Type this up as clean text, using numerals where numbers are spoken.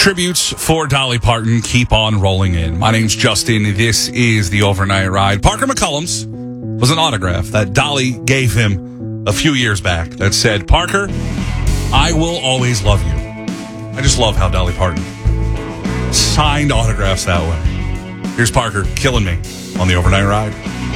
Tributes for Dolly Parton keep on rolling in. My name's Justin. This is the Overnight Ride. Parker McCollum's was an autograph that Dolly gave him a few years back that said, "Parker, I will always love you." I just love how Dolly Parton signed autographs that way. Here's Parker killing me on the Overnight Ride.